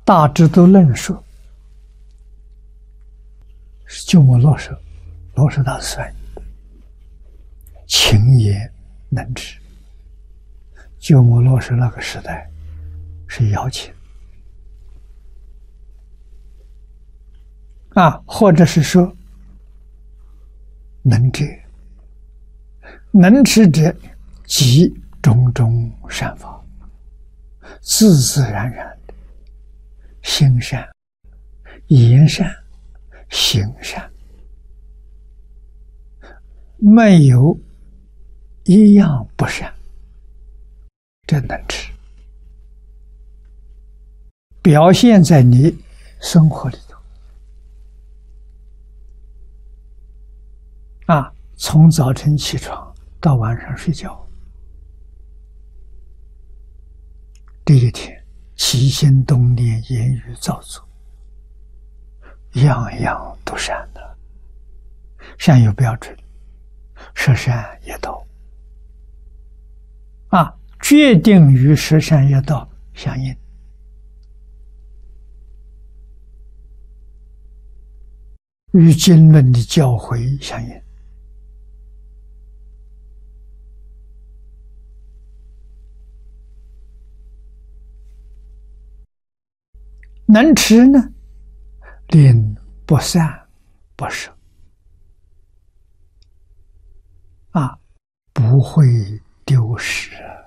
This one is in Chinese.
大智度论说是鸠摩罗什，罗什大师翻译，勤言能治。鸠摩罗什那个时代是要勤或者是说能治，能持者即种种善法，自自然然的心善、言善、行善，没有一样不善，这能持，表现在你生活里头从早晨起床到晚上睡觉，这一天起心动念、言语造作，样样都善的，善有标准，十善业道决定与十善业道相应，与经论的教诲相应。能持呢，令不散不舍不会丢失